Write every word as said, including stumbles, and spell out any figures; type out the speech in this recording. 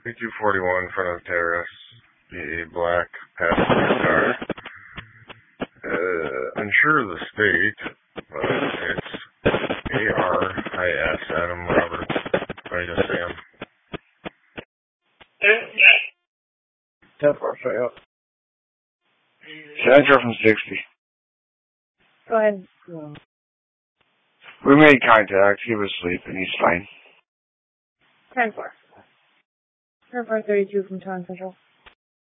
B two forty-one, front of terrace. B A black, passenger car. Uh, unsure of the state, but it's A R I S, Adam Roberts. I just Sam. ten four, sorry, up. Central from sixty. Go ahead. No. We made contact. He was sleeping. He's fine. ten four. ten four thirty-two from Town Central.